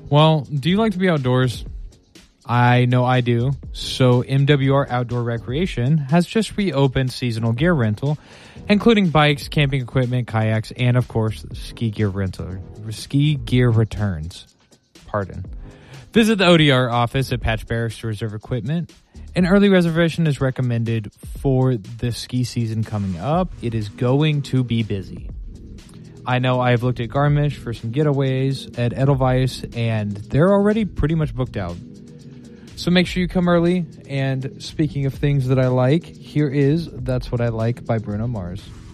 Well, do you like to be outdoors? I know I do. So MWR Outdoor Recreation has just reopened seasonal gear rental, including bikes, camping equipment, kayaks, and of course, ski gear returns. Visit the ODR office at Patch Barracks to reserve equipment. An early reservation is recommended for the ski season coming up. It is going to be busy. I know I have looked at Garmisch for some getaways at Edelweiss, and they're already pretty much booked out. So make sure you come early. And speaking of things that I like, here is That's What I Like by Bruno Mars.